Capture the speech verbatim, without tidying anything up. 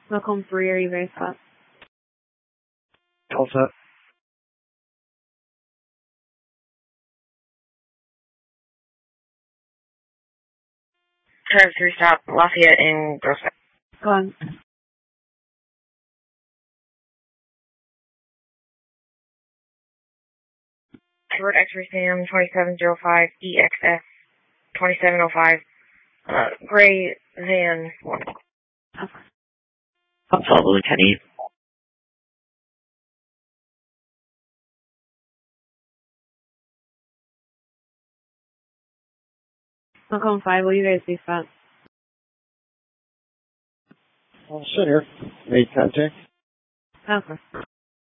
Malcolm three, are you very spot? Tulsa. Curve three stop, Lafayette and Grossbeck. Go on. Short X-ray Sam twenty-seven oh five E X F twenty-seven oh five. Uh, gray van. Follow Lieutenant. Malcolm five, will you guys be spot? I'll sit here. Make contact. Okay.